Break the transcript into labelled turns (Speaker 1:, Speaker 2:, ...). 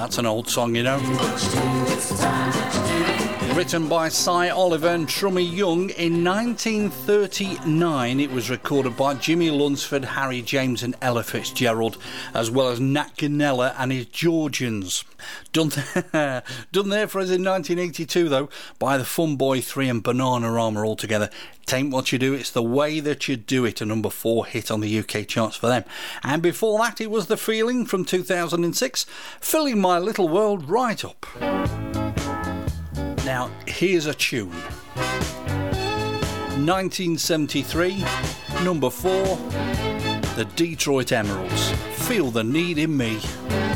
Speaker 1: That's an old song, you know. Written by Cy Oliver and Trummy Young in 1939. It was recorded by Jimmy Lunsford, Harry James and Ella Fitzgerald, as well as Nat Ganella and his Georgians. Done there for us in 1982, though, by the Fun Boy 3 and Bananarama all together. Tain't What You Do, It's the Way That You Do It, a number 4 hit on the UK charts for them. And before that, it was The Feeling from 2006, filling my little world right up. Now, here's a tune. 1973, number 4, the Detroit Emeralds, Feel the Need in Me.